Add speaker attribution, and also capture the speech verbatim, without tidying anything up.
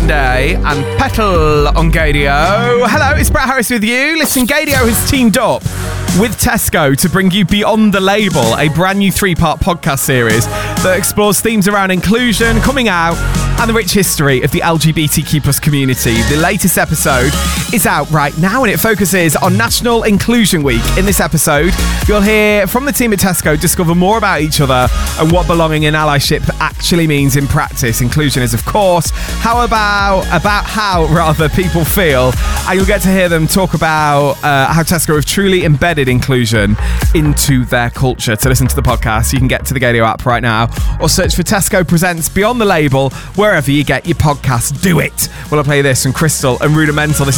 Speaker 1: Grande and Petal on Gadio. Hello, it's Brett Harris with you. Listen, Gadio has teamed up with Tesco to bring you Beyond the Label, a brand new three-part podcast series that explores themes around inclusion, coming out, and the rich history of the L G B T Q plus community. The latest episode is out right now and it focuses on National Inclusion Week. In this episode, you'll hear from the team at Tesco discover more about each other and what belonging and allyship actually means in practice. Inclusion is, of course, how about, about how, rather, people feel. And you'll get to hear them talk about uh, how Tesco have truly embedded inclusion into their culture. To listen to the podcast, you can get to the Gadio app right now or search for Tesco Presents Beyond the Label wherever you get your podcasts. Do it. Well, I'll play this from Crystal and Rudimental. This